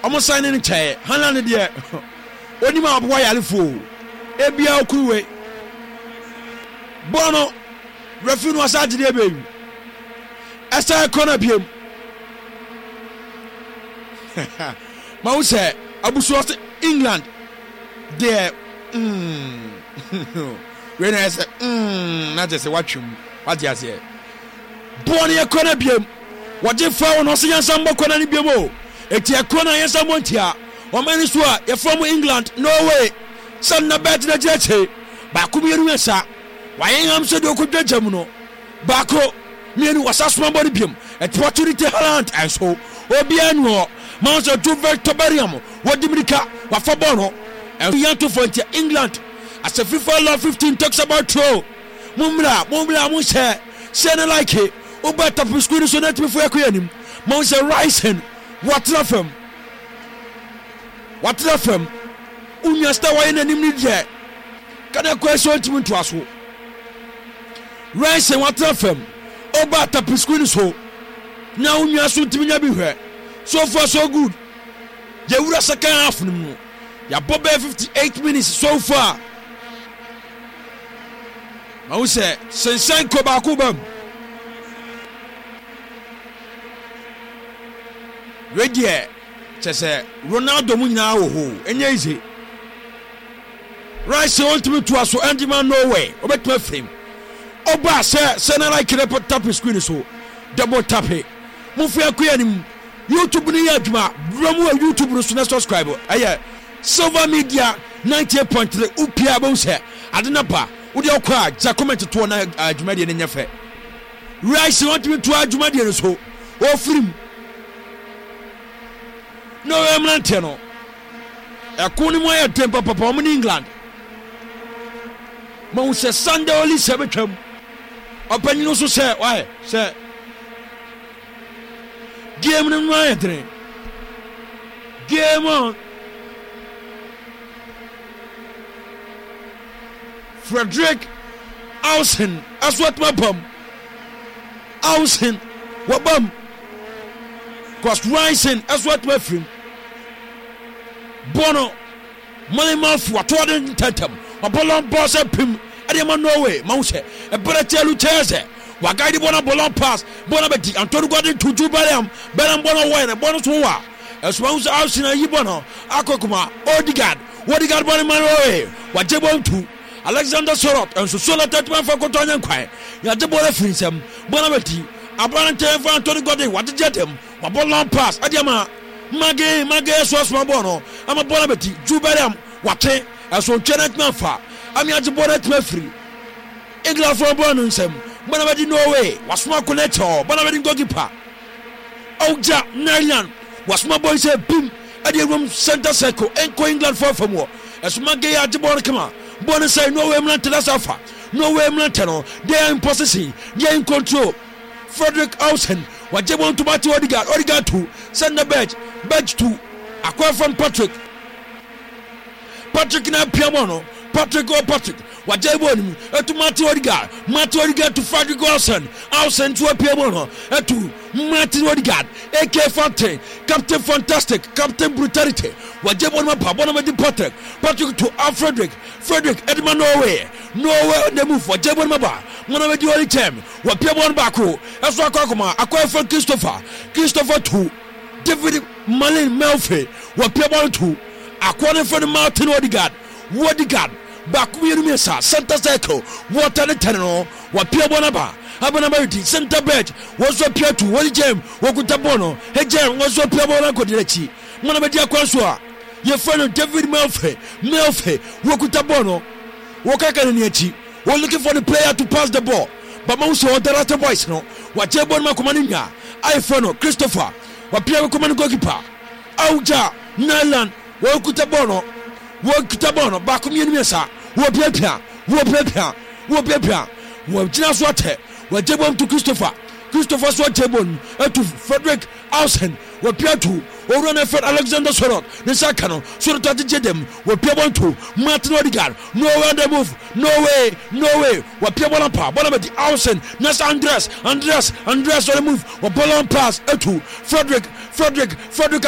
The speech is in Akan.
almost signing in chair. Haaland there. Only my boy Alifo. Ebia Okuwe. Bono. Referee was at the baby. Esa corner biem. Mause Abusuwas England. There. When I say not just watch him. What you say? Born a corner biem. What if found no see some corner ni biemo? Eti a corner yes someone tia. O many swa you from England. No way. Son na bet na jeche. Ba ku bi ru sa. Why am so do ku dwam no. Ba ko me ni wasa small body biem. Opportunity Haaland and so obi anu Manso to Victor Bariam. What Dimrika wa for bono. And we to for England. As a FIFA law 15 talks about throw. Mumla Munse. Say like it. Oba top screen so net before him. Monse rising. What lafem? Unya sta wa ina nim je. Kana question to us. Rising what lafem? Oba top screen so. Now unya so timinya bi hwe. So far so good. Jewura second half no. Ya bobe 58 minutes so far. I say Sensenko Bakubam. Ready say Ronaldo munyina ho enye easy. Rice ultimate to us so end man no way. Obetwa frame. Oba say na like tap screen so double tap it. Mufi akuya nim YouTube ni adwuma bramu YouTube no so na subscribe. Aye Silver Media 98.3 upia bo se adena pa wo de okwa ja comment to na adwuma de nya fe. Rice want me to adwuma de so o film. No emlante no. Akuni mo ya tempa papa mo in England. Mo se Sunday only se betwam. Opani no so se why se game no mo train. Game on. Frederick Ausen as what my bum. Ausen what bum. Cause rising as what my friend. Bono money mouth what toward tentam. A ballon boss up him. I didn't know way. Mouse a better tell you Chese. What guy did one ballon pass? Bonabeti and Tony got into two Bariam. Beram Bono wine a bonus war. As well as Ausen and Yibono. Akokuma. Odegaard. What he got one man away. What they want to. Alexander Sorot and so solar tatman for Coton Quay. You the boy of him, Bonabeti, a brand for Anthony Godin, what to get him, a ball pass, Adiama, Magay, Swas Mabono, I'm a Bonabeti, Jubariam, what as so Janet Manfa, I'm at the bonnet free. England for Bonusem, Bonabeti no way, was more connector, Bonabeti Gogipa. Oja, Narian, was my boy said, boom, at the room center circle, and England for more, as Magay at the Bonacama. Bonus say no way Mlantelas Alpha. No way Mlantano. They are in possession. They are in control. Frederick Ausen. What they want to match Odegaard. Odegaard 2. Send the badge 2. Acquire from Patrick. Patrick na Piamono. Patrick. What they want to match Odegaard. Match Odegaard to Frederick Ausen. Ausen to a Piamono. To Martin Odegaard. AK Fontaine. Captain Fantastic. Captain Brutality. What they want to Patrick. Patrick to Frederick Edmund Norway on the move for Jebon Maba. One of the only time. What Piabon Bako. That's what Kokoma. Acquire from Christopher 2. David Malin Melfi. What Piabon 2. Acquiring from the Martin Odegaard. Baku Mesa. Center Circle. Water the Tenor. What Piabonaba. Abanamity. Center Bed. Was what Pia to Wally Jam. Wakutabono. Hey Jam was what Piabona Kodilechi. One of the Aquasua. Your friend David Melfi, Wakutabono, Wakakaniachi, we're looking for the player to pass the ball. But most of the other boys, no, what Jabon Makumania, Ifono, Christopher, what Pierre Command Gokipa, Auja, Nalan, Wakutabono, Bakumin Mesa, Wapepia, Jinaswate, what Jabon to Christopher Swatebon, to Frederick Ausen, what Pierre to. Orana for Alexander Sorot, the Sakano, Sorot Jedem, what Piabon to Martin Odegaard, no other move, no way, what Piabonapa, Bonabati, Ausen, Nas Andres on the move, what Bolon pass, Frederick